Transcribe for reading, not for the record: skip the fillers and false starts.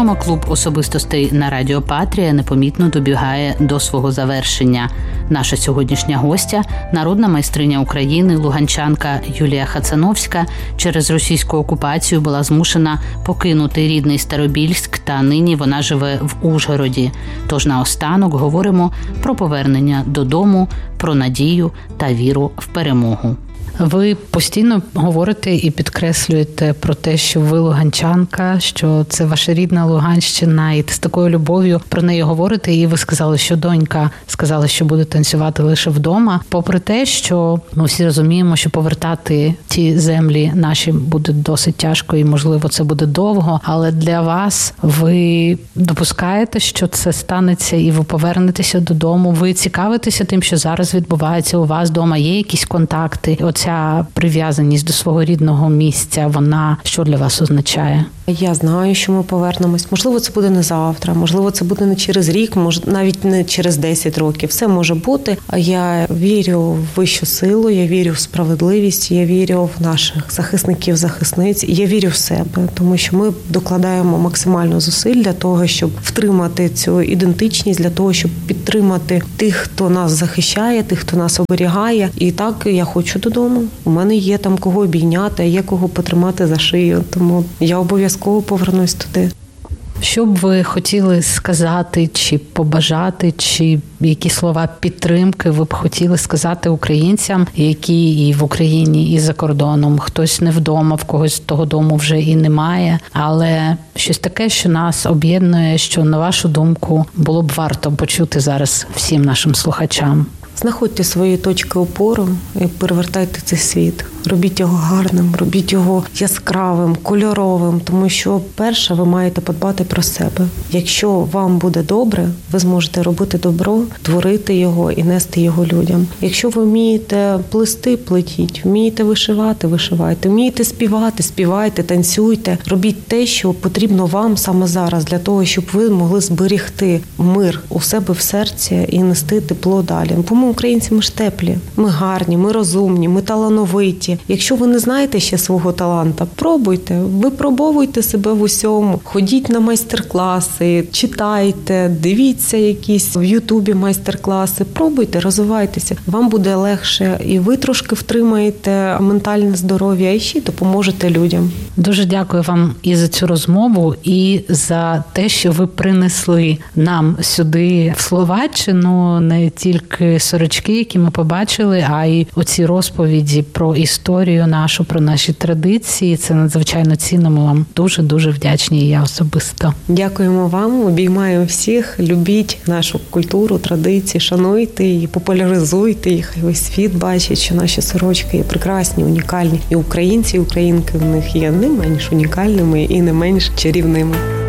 Програма «Клуб особистостей» на Радіо Патрія непомітно добігає до свого завершення. Наша сьогоднішня гостя – народна майстриня України, луганчанка Юлія Хацановська, через російську окупацію була змушена покинути рідний Старобільськ, та нині вона живе в Ужгороді. Тож наостанок говоримо про повернення додому, про надію та віру в перемогу. Ви постійно говорите і підкреслюєте про те, що ви луганчанка, що це ваша рідна Луганщина, і з такою любов'ю про неї говорите. І ви сказали, що донька сказала, що буде танцювати лише вдома. Попри те, що ми всі розуміємо, що повертати ті землі наші буде досить тяжко і, можливо, це буде довго. Але для вас ви допускаєте, що це станеться і ви повернетеся додому? Ви цікавитеся тим, що зараз відбувається у вас вдома? Є якісь контакти? Ця прив'язаність до свого рідного місця, вона що для вас означає? Я знаю, що ми повернемось. Можливо, це буде не завтра, можливо, це буде не через рік, навіть не через 10 років. Все може бути. Я вірю в вищу силу, я вірю в справедливість, я вірю в наших захисників, захисниць, я вірю в себе, тому що ми докладаємо максимально зусиль для того, щоб втримати цю ідентичність, для того, щоб підтримати тих, хто нас захищає, тих, хто нас оберігає. І так я хочу додому. У мене є там кого обійняти, є кого потримати за шию, тому я обов'язково повернусь туди. Що б ви хотіли сказати, чи побажати, чи які слова підтримки ви б хотіли сказати українцям, які і в Україні, і за кордоном? Хтось не вдома, в когось того дому вже і немає, але щось таке, що нас об'єднує, що, на вашу думку, було б варто почути зараз всім нашим слухачам? Знаходьте свої точки опору і перевертайте цей світ. Робіть його гарним, робіть його яскравим, кольоровим, тому що перше ви маєте подбати про себе. Якщо вам буде добре, ви зможете робити добро, творити його і нести його людям. Якщо ви вмієте плести, плетіть, вмієте вишивати, вишивайте, вмієте співати, співайте, танцюйте. Робіть те, що потрібно вам саме зараз, для того, щоб ви могли зберігти мир у себе в серці і нести тепло далі. Бо ми, українці, ми ж теплі, ми гарні, ми розумні, ми талановиті. Якщо ви не знаєте ще свого таланта, пробуйте, випробовуйте себе в усьому. Ходіть на майстер-класи, читайте, дивіться якісь в Ютубі майстер-класи, пробуйте, розвивайтеся. Вам буде легше і ви трошки втримаєте ментальне здоров'я і ще допоможете людям. Дуже дякую вам і за цю розмову, і за те, що ви принесли нам сюди в Словаччину не тільки сорочки, які ми побачили, а й оці розповіді про історію нашу, про наші традиції. Це надзвичайно цінно. Ми вам дуже-дуже вдячні, і я особисто. Дякуємо вам, обіймаю всіх, любіть нашу культуру, традиції, шануйте її, популяризуйте їх. І весь світ бачить, що наші сорочки є прекрасні, унікальні. І українці, і українки в них є не менш унікальними і не менш чарівними.